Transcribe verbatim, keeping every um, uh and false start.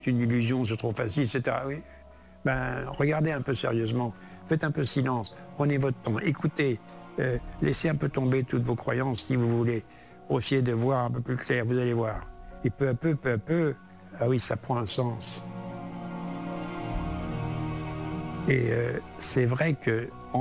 une illusion, c'est trop facile, et cetera. Oui. Ben, regardez un peu sérieusement, faites un peu silence, prenez votre temps, écoutez, euh, laissez un peu tomber toutes vos croyances si vous voulez, pour essayer de voir un peu plus clair, vous allez voir. Et peu à peu, peu à peu, ah oui, ça prend un sens. Et euh, c'est vrai que